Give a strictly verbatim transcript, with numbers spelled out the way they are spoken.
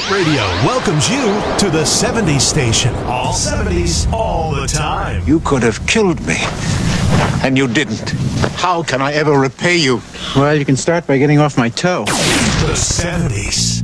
Hit Radio welcomes you to the seventies station. All seventies, all the time. You could have killed me, and you didn't. How can I ever repay you? Well, you can start by getting off my toe. The seventies.